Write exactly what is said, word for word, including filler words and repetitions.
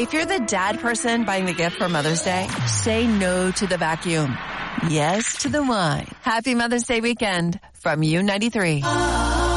If you're the dad person buying the gift for Mother's Day, say no to the vacuum. Yes to the wine. Happy Mother's Day weekend from U ninety-three.